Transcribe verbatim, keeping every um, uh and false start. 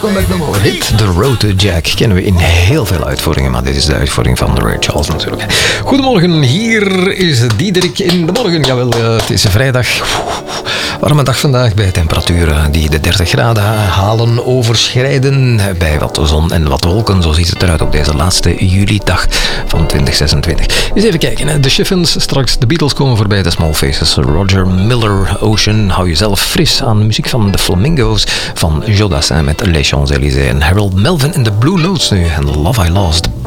Welcome back to our hit, The Road to Jack. Kennen we in heel veel uitvoeringen, maar dit is de uitvoering van Ray Charles natuurlijk. Goedemorgen, hier is Diederik in de morgen. Jawel, het is vrijdag. Warme dag vandaag bij temperaturen die de dertig graden halen, overschrijden. Bij wat zon en wat wolken, zo ziet het eruit op deze laatste juli-dag van twintig zesentwintig. Eens even kijken, de Chiffons, straks de Beatles komen voorbij, de Small Faces, Roger Miller, Ocean. Hou jezelf fris aan de muziek van de Flamingo's, van Jodassin met Les Champs-Élysées en Harold Melvin in de Blue Notes nu en Love I Lost.